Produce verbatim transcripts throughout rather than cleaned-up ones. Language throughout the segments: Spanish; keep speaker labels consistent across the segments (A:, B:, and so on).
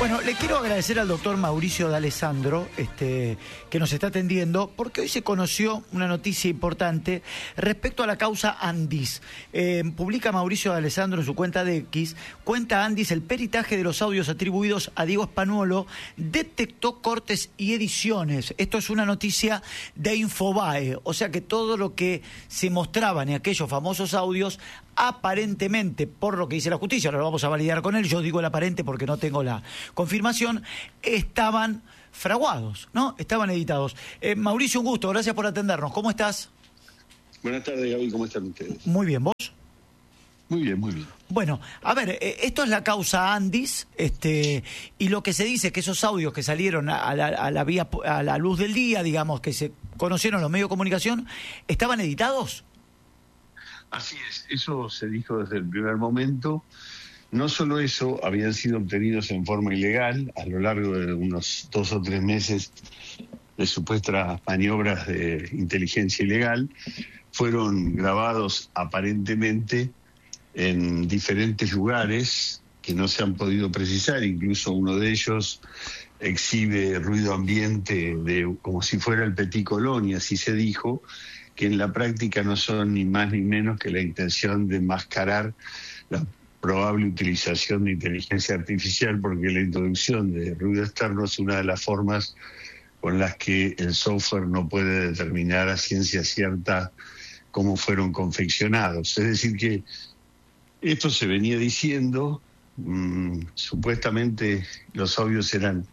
A: Bueno, le quiero agradecer al doctor Mauricio D'Alessandro, este, que nos está atendiendo, porque hoy se conoció una noticia importante respecto a la causa Andis. Eh, publica Mauricio D'Alessandro en su cuenta de X, cuenta Andis, el peritaje de los audios atribuidos a Diego Spanuolo detectó cortes y ediciones. Esto es una noticia de Infobae, o sea que todo lo que se mostraba en aquellos famosos audios, aparentemente, por lo que dice la justicia, ahora lo vamos a validar con él, yo digo el aparente porque no tengo la confirmación, estaban fraguados, ¿no? Estaban editados. Eh, Mauricio, un gusto, gracias por atendernos. ¿Cómo estás?
B: Buenas tardes, Gaby, ¿cómo están ustedes?
A: Muy bien, ¿vos?
B: Muy bien, muy bien.
A: Bueno, a ver, eh, esto es la causa Andis, este, y lo que se dice es que esos audios que salieron a la, a la vía, a la luz del día, digamos, que se conocieron en los medios de comunicación, ¿estaban editados?
B: Así es, eso se dijo desde el primer momento. No solo eso, habían sido obtenidos en forma ilegal a lo largo de unos dos o tres meses de supuestas maniobras de inteligencia ilegal. Fueron grabados aparentemente en diferentes lugares que no se han podido precisar. Incluso uno de ellos exhibe ruido ambiente de como si fuera el Petit Colonia, así se dijo, que en la práctica no son ni más ni menos que la intención de mascarar la probable utilización de inteligencia artificial, porque la introducción de ruido externo es una de las formas con las que el software no puede determinar a ciencia cierta cómo fueron confeccionados. Es decir que esto se venía diciendo, mmm, supuestamente los audios eran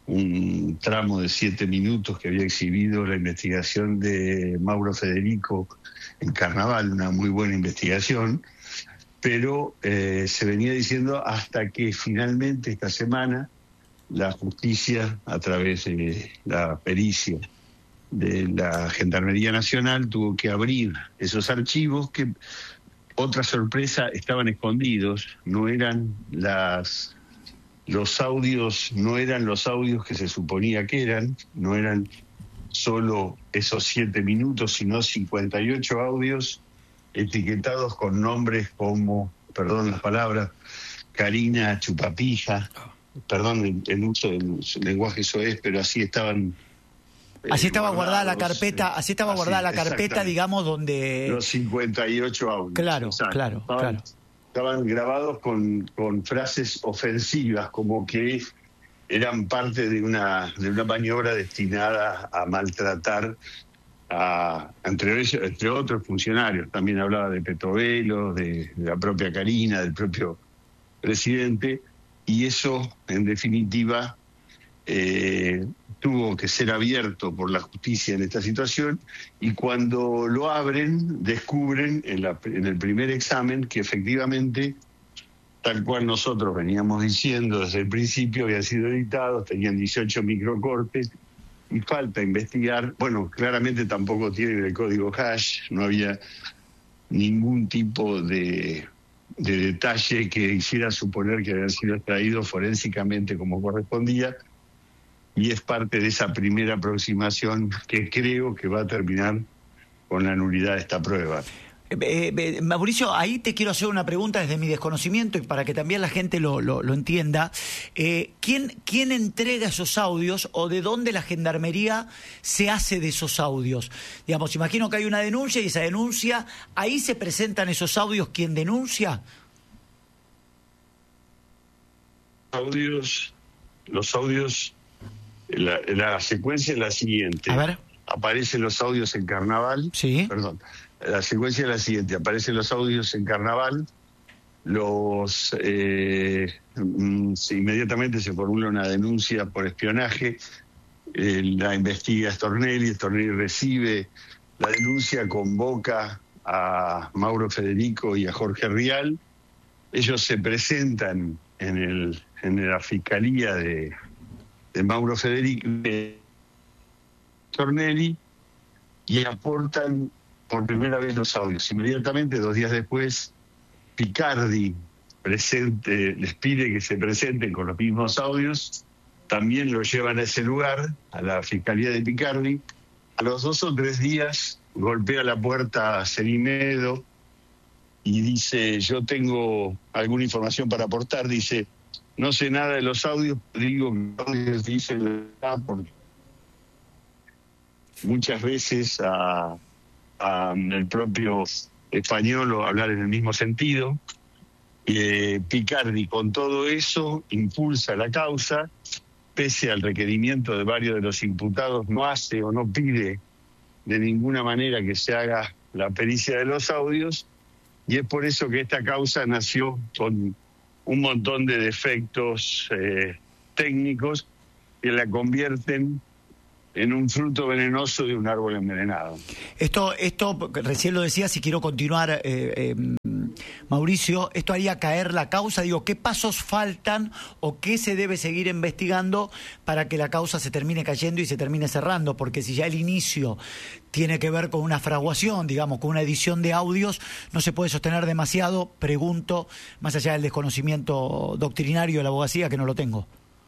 B: un tramo de siete minutos que había exhibido la investigación de Mauro Federico en Carnaval, una muy buena investigación, pero eh, se venía diciendo hasta que finalmente esta semana la justicia, a través de la pericia de la Gendarmería Nacional, tuvo que abrir esos archivos que, otra sorpresa, estaban escondidos, no eran las... Los audios no eran los audios que se suponía que eran, no eran solo esos siete minutos, sino cincuenta y ocho audios etiquetados con nombres como, perdón las palabras, Karina Chupapija, perdón el, el uso del lenguaje soez, pero así estaban.
A: Así estaba
B: eh,
A: guardada la carpeta, así estaba así, guardada la carpeta, digamos, donde...
B: Los cincuenta y ocho audios.
A: Claro, exacto. claro,
B: estaban,
A: claro.
B: Estaban grabados con, con frases ofensivas, como que eran parte de una de una maniobra destinada a maltratar a, entre, ellos, entre otros funcionarios. También hablaba de Petovelo, de, de la propia Karina, del propio presidente, y eso, en definitiva, eh, tuvo que ser abierto por la justicia en esta situación, y cuando lo abren, descubren en, la, en el primer examen que efectivamente, tal cual nosotros veníamos diciendo desde el principio, habían sido editados, tenían dieciocho microcortes, y falta investigar. Bueno, claramente tampoco tienen el código hash, no había ningún tipo de, de detalle que hiciera suponer que habían sido extraídos forensicamente como correspondía, y es parte de esa primera aproximación que creo que va a terminar con la nulidad de esta prueba.
A: Eh, eh, Mauricio, ahí te quiero hacer una pregunta desde mi desconocimiento y para que también la gente lo, lo, lo entienda. Eh, ¿quién, ¿Quién entrega esos audios o de dónde la Gendarmería se hace de esos audios? Digamos, imagino que hay una denuncia y esa denuncia, ¿ahí se presentan esos audios? ¿Quién denuncia?
B: Audios, los audios, la, la secuencia es la siguiente.
A: A ver.
B: Aparecen los audios en Carnaval.
A: Sí.
B: Perdón. La secuencia es la siguiente: aparecen los audios en Carnaval, los eh, se, inmediatamente se formula una denuncia por espionaje, eh, la investiga Stornelli, Stornelli recibe la denuncia, convoca a Mauro Federico y a Jorge Rial, ellos se presentan en, el, en la fiscalía de, de Mauro Federico, de Stornelli, y aportan por primera vez los audios. Inmediatamente, dos días después, Picardi presente, les pide que se presenten con los mismos audios, también lo llevan a ese lugar, a la Fiscalía de Picardi. A los dos o tres días golpea la puerta a Cerimedo y dice: yo tengo alguna información para aportar. Dice: no sé nada de los audios, digo que los audios dicen la verdad porque muchas veces a, a el propio español hablar en el mismo sentido. Eh, Picardi con todo eso impulsa la causa, pese al requerimiento de varios de los imputados, no hace o no pide de ninguna manera que se haga la pericia de los audios, y es por eso que esta causa nació con un montón de defectos eh, técnicos que la convierten en un fruto venenoso de un árbol envenenado.
A: Esto, esto recién lo decía, si quiero continuar, eh, eh, Mauricio, esto haría caer la causa. Digo, ¿qué pasos faltan o qué se debe seguir investigando para que la causa se termine cayendo y se termine cerrando? Porque si ya el inicio tiene que ver con una fraguación, digamos, con una edición de audios, no se puede sostener demasiado, pregunto, más allá del desconocimiento doctrinario de la abogacía, que no lo tengo.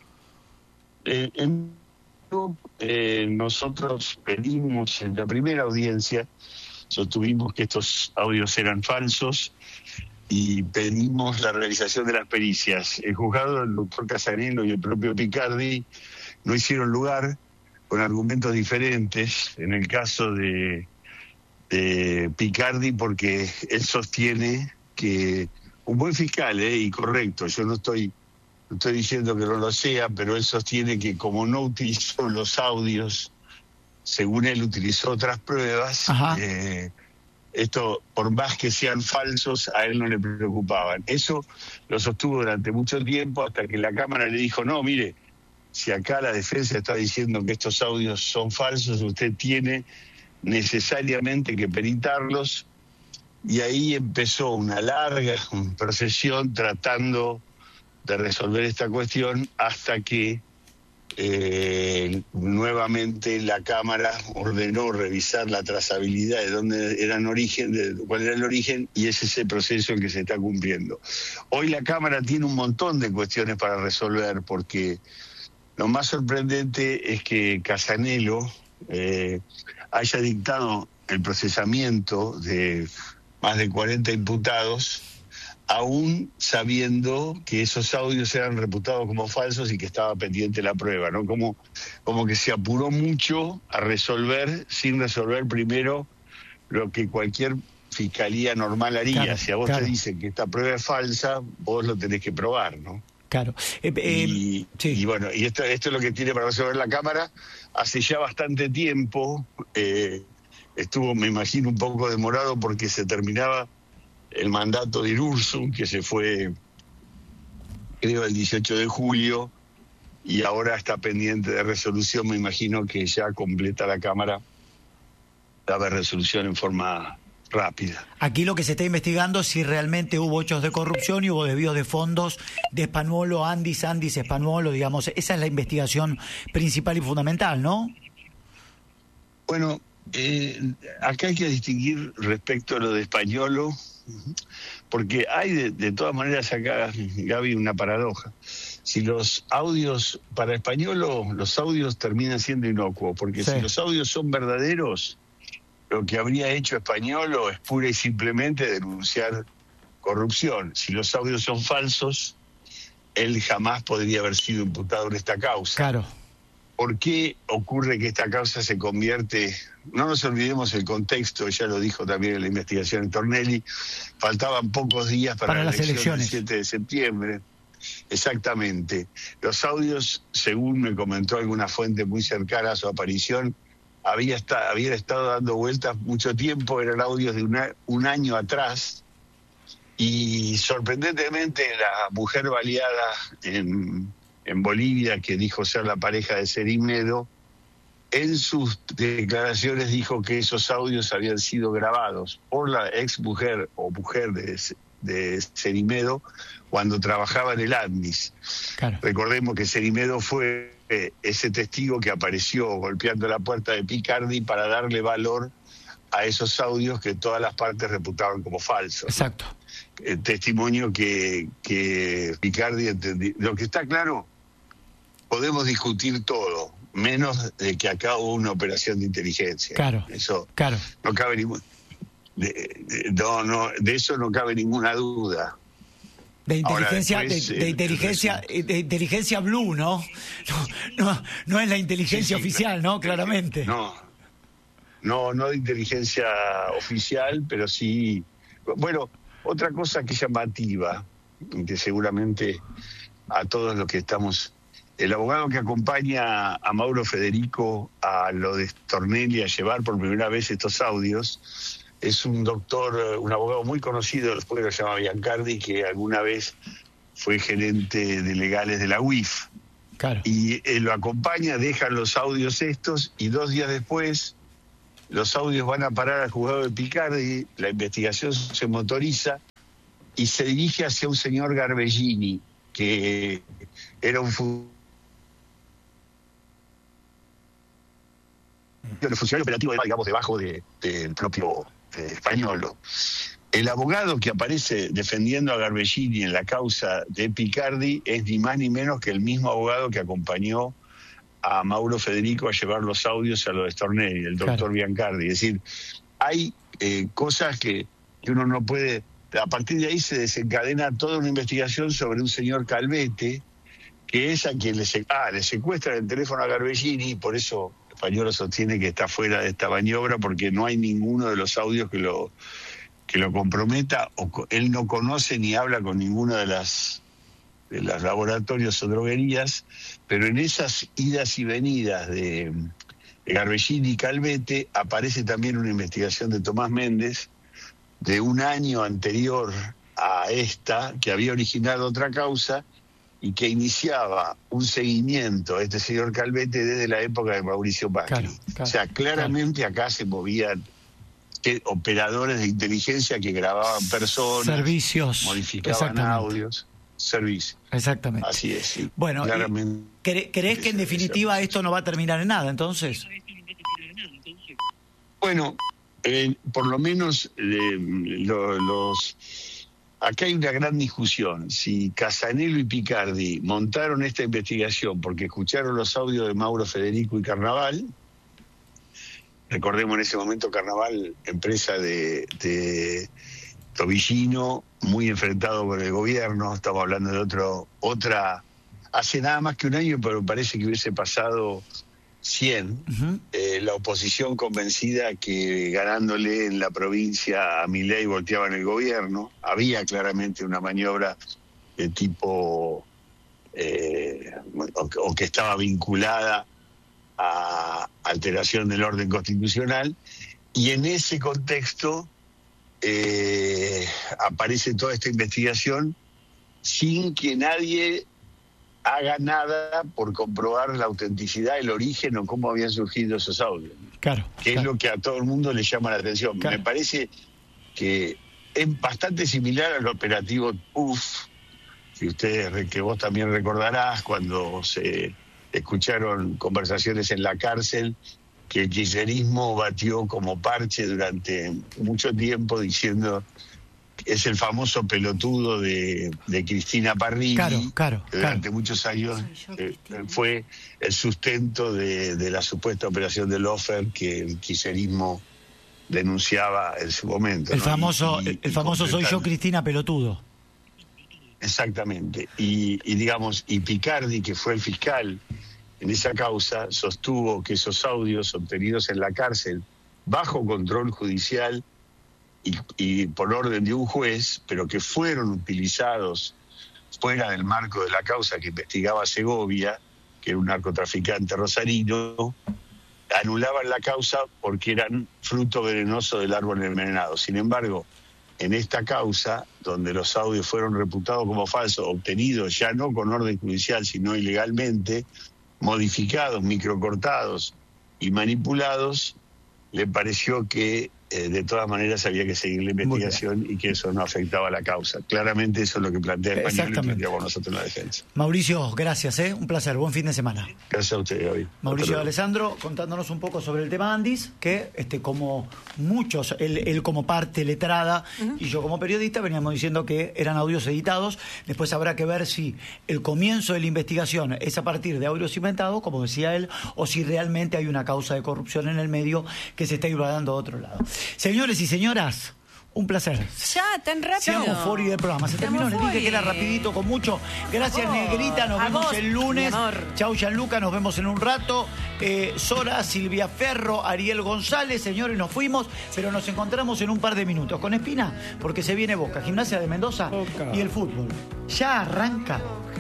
B: Eh, en... Eh, nosotros pedimos en la primera audiencia, sostuvimos que estos audios eran falsos y pedimos la realización de las pericias. El juzgado, el doctor Casanelo y el propio Picardi no hicieron lugar, con argumentos diferentes. En el caso de, de Picardi, porque él sostiene que un buen fiscal, eh, y correcto, yo no estoy No estoy diciendo que no lo sea, pero él sostiene que como no utilizó los audios, según él utilizó otras pruebas, eh, esto, por más que sean falsos, a él no le preocupaban. Eso lo sostuvo durante mucho tiempo, hasta que la Cámara le dijo, no, mire, si acá la defensa está diciendo que estos audios son falsos, usted tiene necesariamente que peritarlos, y ahí empezó una larga procesión tratando de resolver esta cuestión, hasta que eh, nuevamente la Cámara ordenó revisar la trazabilidad de dónde eran origen, de cuál era el origen, y ese es el proceso en que se está cumpliendo. Hoy la Cámara tiene un montón de cuestiones para resolver, porque lo más sorprendente es que Casanelo eh, haya dictado el procesamiento de más de cuarenta imputados, aún sabiendo que esos audios eran reputados como falsos y que estaba pendiente la prueba, ¿no? Como, como que se apuró mucho a resolver, sin resolver primero lo que cualquier fiscalía normal haría. Claro, si a vos claro. te dicen que esta prueba es falsa, vos lo tenés que probar, ¿no?
A: Claro. Eh, eh,
B: y,
A: sí.
B: y bueno, y esto, esto es lo que tiene para resolver la Cámara. Hace ya bastante tiempo, eh, estuvo, me imagino, un poco demorado porque se terminaba el mandato de Irurzun, que se fue, creo, el dieciocho de julio, y ahora está pendiente de resolución. Me imagino que ya completa la Cámara la resolución en forma rápida.
A: Aquí lo que se está investigando es si realmente hubo hechos de corrupción y hubo desvíos de fondos de Spanuolo, Andis, Andis, Spanuolo, digamos. Esa es la investigación principal y fundamental, ¿no?
B: Bueno, eh, acá hay que distinguir respecto a lo de Spanuolo, porque hay de, de todas maneras acá, Gaby, una paradoja. Si los audios, para Spanuolo, los audios terminan siendo inocuos, porque sí. si los audios son verdaderos, lo que habría hecho Spanuolo es pura y simplemente denunciar corrupción. Si los audios son falsos, él jamás podría haber sido imputado en esta causa.
A: Claro.
B: ¿Por qué ocurre que esta causa se convierte? No nos olvidemos el contexto, ya lo dijo también en la investigación de Tornelli, faltaban pocos días para,
A: para
B: la
A: las
B: elección
A: elecciones
B: del siete de septiembre. Exactamente. Los audios, según me comentó alguna fuente muy cercana a su aparición, había estado, había estado dando vueltas mucho tiempo, eran audios de una, un año atrás, y sorprendentemente la mujer baleada en, en Bolivia, que dijo ser la pareja de Cerimedo, en sus declaraciones dijo que esos audios habían sido grabados por la ex mujer o mujer de, de Cerimedo cuando trabajaba en el Andis.
A: Claro.
B: Recordemos que Cerimedo fue eh, ese testigo que apareció golpeando la puerta de Picardi para darle valor a esos audios que todas las partes reputaban como falsos.
A: Exacto.
B: El testimonio que, que Picardi entendió. Lo que está claro, podemos discutir todo, menos de que acá hubo una operación de inteligencia.
A: Claro.
B: Eso
A: claro.
B: no cabe ningún, de, de, no, no, de eso no cabe ninguna duda.
A: De inteligencia,
B: Ahora, después,
A: de, de
B: eh,
A: inteligencia, de inteligencia blue, ¿no? No, no, no es la inteligencia
B: sí, sí,
A: oficial, ¿no? Claramente.
B: No, no, no de inteligencia oficial, pero sí. Bueno, otra cosa que es llamativa, que seguramente a todos los que estamos, el abogado que acompaña a Mauro Federico a lo de Stornelli a llevar por primera vez estos audios, es un doctor, un abogado muy conocido, después lo llama Biancardi, que alguna vez fue gerente de legales de la U I F.
A: Claro.
B: Y él lo acompaña, dejan los audios estos, y dos días después los audios van a parar al juzgado de Picardi, la investigación se motoriza y se dirige hacia un señor Garbellini, que era un funcionario operativo, digamos, debajo de, del propio eh, Spagnolo. El abogado que aparece defendiendo a Garbellini en la causa de Picardi es ni más ni menos que el mismo abogado que acompañó a Mauro Federico a llevar los audios a lo de Stornelli, el doctor claro. Biancardi. Es decir, hay eh, cosas que, que uno no puede... A partir de ahí se desencadena toda una investigación sobre un señor Calvete, que es a quien le, ah, le secuestran el teléfono a Garbellini, y por eso Spagnolo sostiene que está fuera de esta maniobra, porque no hay ninguno de los audios que lo... que lo comprometa, o él no conoce ni habla con ninguno de las de los laboratorios o droguerías, pero en esas idas y venidas de, de Garbellini y Calvete aparece también una investigación de Tomás Méndez de un año anterior a esta, que había originado otra causa y que iniciaba un seguimiento a este señor Calvete desde la época de Mauricio Macri. Claro, claro, o sea, claramente claro. Acá se movían operadores de inteligencia que grababan personas,
A: servicios,
B: modificaban audios, servicios.
A: Exactamente.
B: Así es, sí.
A: Bueno, claramente, ¿cre ¿crees que en definitiva esto no va a terminar en nada, entonces?
B: Bueno, eh, por lo menos eh, lo, los... Acá hay una gran discusión. Si Casanello y Picardi montaron esta investigación porque escucharon los audios de Mauro Federico y Carnaval. Recordemos en ese momento Carnaval, empresa de, de Tobillino, muy enfrentado con el gobierno. Estamos hablando de otro, otra, hace nada más que un año, pero parece que hubiese pasado cien. Uh-huh. eh, la oposición convencida que ganándole en la provincia a Milei volteaban el gobierno. Había claramente una maniobra de tipo, eh, o, o que estaba vinculada a alteración del orden constitucional, y en ese contexto eh, aparece toda esta investigación sin que nadie haga nada por comprobar la autenticidad, el origen o cómo habían surgido esos audios.
A: Claro,
B: que
A: claro.
B: es lo que a todo el mundo le llama la atención. Claro. Me parece que es bastante similar al operativo U F, que ustedes, que vos también recordarás, cuando se escucharon conversaciones en la cárcel que el kirchnerismo batió como parche durante mucho tiempo diciendo que es el famoso pelotudo de, de Cristina Parrilli,
A: claro, claro,
B: que durante
A: claro.
B: muchos años eh, fue el sustento de, de la supuesta operación de Lofer que el kirchnerismo denunciaba en su momento.
A: El
B: ¿no?
A: famoso,
B: y, y,
A: el, el famoso soy yo Cristina pelotudo.
B: Exactamente. Y, y digamos, y Picardi, que fue el fiscal en esa causa, sostuvo que esos audios obtenidos en la cárcel bajo control judicial y, y por orden de un juez, pero que fueron utilizados fuera del marco de la causa que investigaba Segovia, que era un narcotraficante rosarino, anulaban la causa porque eran fruto venenoso del árbol envenenado. Sin embargo, en esta causa, donde los audios fueron reputados como falsos, obtenidos ya no con orden judicial, sino ilegalmente, modificados, microcortados y manipulados, le pareció que eh, de todas maneras había que seguir la investigación y que eso no afectaba a la causa. Claramente eso es lo que plantea el Spagnolo y planteamos nosotros en la defensa.
A: Mauricio, gracias, ¿eh? Un placer, buen fin de semana.
B: Gracias a ustedes, hoy.
A: Mauricio D'Alessandro, contándonos un poco sobre el tema Andis, que este como muchos, él, él como parte letrada uh-huh. y yo como periodista veníamos diciendo que eran audios editados. Después habrá que ver si el comienzo de la investigación es a partir de audios inventados, como decía él, o si realmente hay una causa de corrupción en el medio que se está irradiando a otro lado. Señores y señoras, Un placer.
C: Ya, tan rápido.
A: Seamos Fori del programa. Se terminó, les dije que era rapidito, con mucho. Gracias,
C: A vos.
A: Negrita. Nos
C: A
A: vemos
C: vos,
A: el lunes.
C: mi amor.
A: Chau, Gianluca. Nos vemos en un rato. Eh, Sora, Silvia Ferro, Ariel González. Señores, nos fuimos, pero nos encontramos en un par de minutos. Con Espina, porque se viene Boca, Gimnasia de Mendoza
D: Boca.
A: y el fútbol. Ya arranca.